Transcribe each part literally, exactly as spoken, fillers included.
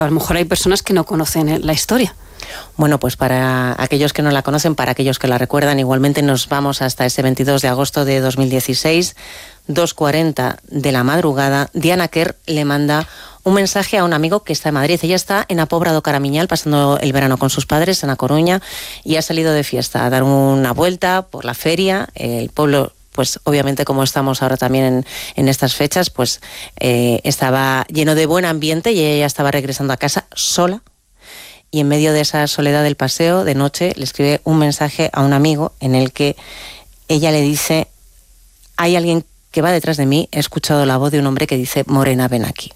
A lo mejor hay personas que no conocen la historia. Bueno, pues para aquellos que no la conocen, para aquellos que la recuerdan, igualmente nos vamos hasta ese veintidós de agosto de dos mil dieciséis, dos cuarenta de la madrugada. Diana Quer le manda un mensaje a un amigo que está en Madrid. Ella está en A Pobra do Caramiñal pasando el verano con sus padres en A Coruña y ha salido de fiesta a dar una vuelta por la feria. El pueblo, pues obviamente como estamos ahora también en, en estas fechas, pues eh, estaba lleno de buen ambiente y ella estaba regresando a casa sola. Y en medio de esa soledad del paseo, de noche, le escribe un mensaje a un amigo en el que ella le dice: hay alguien que va detrás de mí, he escuchado la voz de un hombre que dice: Morena, ven aquí.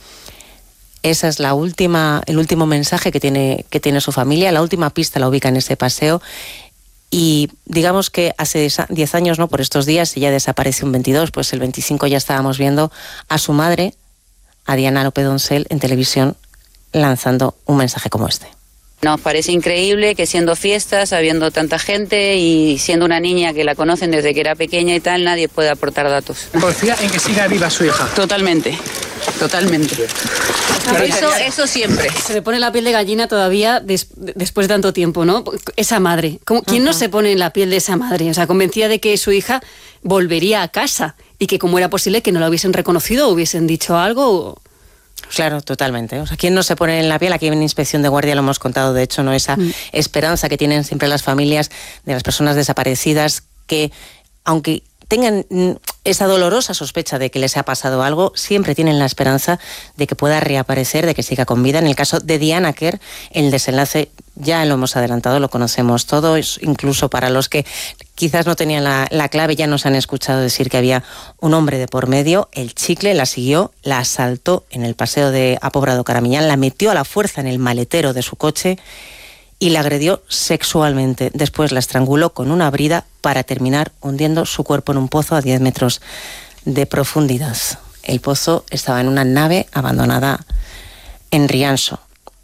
Esa es la última, el último mensaje que tiene, que tiene su familia, la última pista la ubica en ese paseo. Y digamos que hace diez años, ¿no? Por estos días, ella desaparece un veintidós, pues el veinticinco ya estábamos viendo a su madre, a Diana López Doncel, en televisión, lanzando un mensaje como este. Nos parece increíble que siendo fiestas, habiendo tanta gente y siendo una niña que la conocen desde que era pequeña y tal, nadie puede aportar datos. ¿Confía en que siga viva su hija? Totalmente, totalmente. Eso, eso siempre. Se me pone la piel de gallina todavía des, después de tanto tiempo, ¿no? Esa madre. ¿Quién no se pone en la piel de esa madre? O sea, convencida de que su hija volvería a casa y que cómo era posible que no la hubiesen reconocido o hubiesen dicho algo. Claro, totalmente. O sea, ¿quién no se pone en la piel? Aquí en Inspección de Guardia lo hemos contado, de hecho, ¿no? Esa mm. esperanza que tienen siempre las familias de las personas desaparecidas, que aunque tengan esa dolorosa sospecha de que les ha pasado algo, siempre tienen la esperanza de que pueda reaparecer, de que siga con vida. En el caso de Diana Quer, el desenlace ya lo hemos adelantado, lo conocemos todos, incluso para los que quizás no tenían la, la clave, ya nos han escuchado decir que había un hombre de por medio. El chicle la siguió, la asaltó en el paseo de A Pobra do Caramiñal, la metió a la fuerza en el maletero de su coche y la agredió sexualmente. Después la estranguló con una brida para terminar hundiendo su cuerpo en un pozo a diez metros de profundidad. El pozo estaba en una nave abandonada en Rianxo.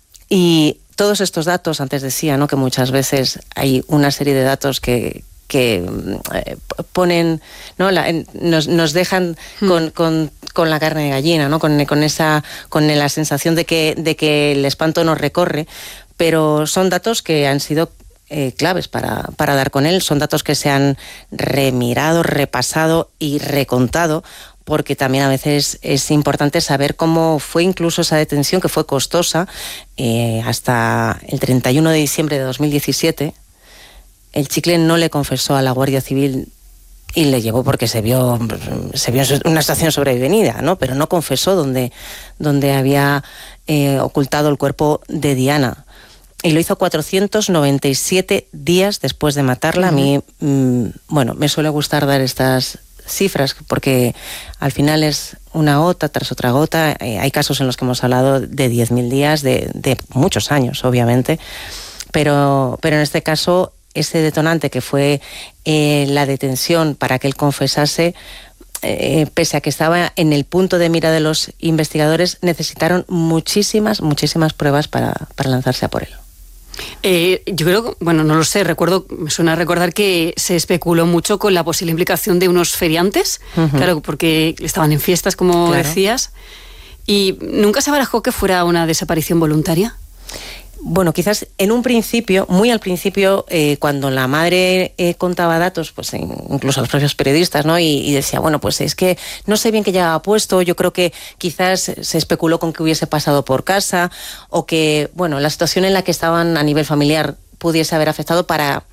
Y todos estos datos, antes decía, ¿no?, que muchas veces hay una serie de datos que, que eh, ponen, ¿no?, la, nos, nos dejan hmm. con, con, con la carne de gallina, ¿no?, con, con, esa, con la sensación de que, de que el espanto nos recorre. Pero son datos que han sido eh, claves para, para dar con él, son datos que se han remirado, repasado y recontado, porque también a veces es importante saber cómo fue incluso esa detención, que fue costosa. Eh, hasta el treinta y uno de diciembre de dos mil diecisiete, el chicle no le confesó a la Guardia Civil y le llevó porque se vio, se vio en una estación sobrevenida, ¿no? Pero no confesó dónde, dónde había eh, ocultado el cuerpo de Diana. Y lo hizo cuatrocientos noventa y siete días después de matarla. Uh-huh. A mí, mmm, bueno, me suele gustar dar estas cifras porque al final es una gota tras otra gota. Eh, hay casos en los que hemos hablado de diez mil días, de, de muchos años, obviamente. Pero, pero en este caso, ese detonante que fue eh, la detención para que él confesase, Eh, pese a que estaba en el punto de mira de los investigadores, necesitaron muchísimas, muchísimas pruebas para, para lanzarse a por él. Eh, yo creo, bueno, no lo sé, recuerdo, me suena recordar que se especuló mucho con la posible implicación de unos feriantes, uh-huh. claro, porque estaban en fiestas, como claro. decías, y nunca se barajó que fuera una desaparición voluntaria. Bueno, quizás en un principio, muy al principio, eh, cuando la madre eh, contaba datos, pues incluso a los propios periodistas, ¿no? Y, y decía, bueno, pues es que no sé bien qué llevaba puesto, yo creo que quizás se especuló con que hubiese pasado por casa, o que, bueno, la situación en la que estaban a nivel familiar pudiese haber afectado para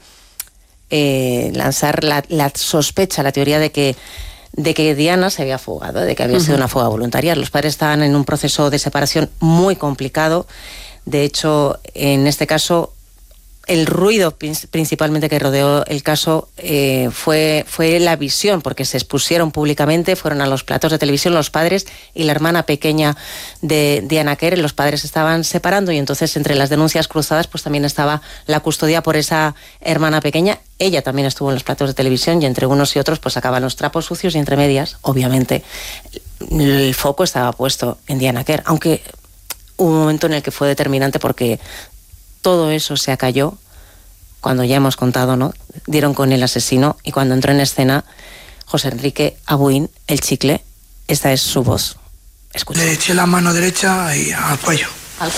eh, lanzar la, la sospecha, la teoría de que de que Diana se había fugado, de que había uh-huh. sido una fuga voluntaria. Los padres estaban en un proceso de separación muy complicado. De hecho, en este caso, el ruido principalmente que rodeó el caso eh, fue, fue la visión, porque se expusieron públicamente, fueron a los platos de televisión los padres y la hermana pequeña de Diana Quer. Los padres estaban separando y entonces entre las denuncias cruzadas pues también estaba la custodia por esa hermana pequeña. Ella también estuvo en los platos de televisión y entre unos y otros pues sacaban los trapos sucios y entre medias, obviamente, el foco estaba puesto en Diana Quer, aunque hubo un momento en el que fue determinante porque todo eso se acalló cuando ya hemos contado, ¿no? Dieron con el asesino y cuando entró en escena José Enrique Abuin, el chicle, esta es su voz. Escucha. Le eché la mano derecha y al cuello.